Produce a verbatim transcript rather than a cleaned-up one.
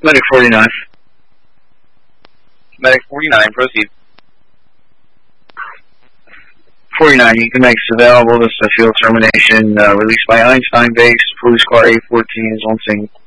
Medic forty-nine. Medic forty-nine, proceed. forty-nine, you can make available. This is a field termination uh, released by Einstein Base. Police car A fourteen is on scene.